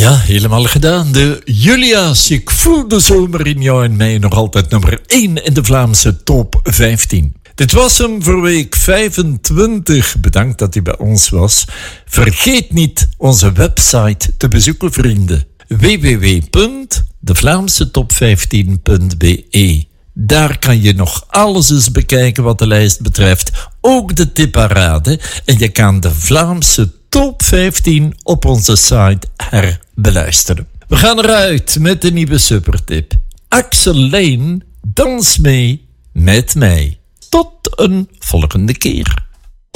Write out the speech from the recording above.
Ja, helemaal gedaan. De Julia's, ik voel de zomer in jou en mij, nog altijd nummer 1 in de Vlaamse top 15. Dit was hem voor week 25. Bedankt dat u bij ons was. Vergeet niet onze website te bezoeken, vrienden. www.devlaamsetop15.be. Daar kan je nog alles eens bekijken wat de lijst betreft. Ook de tipparade. En je kan de Vlaamse top 15 op onze site herbeluisteren. We gaan eruit met de nieuwe supertip. Axel Lane, dans mee met mij. Tot een volgende keer.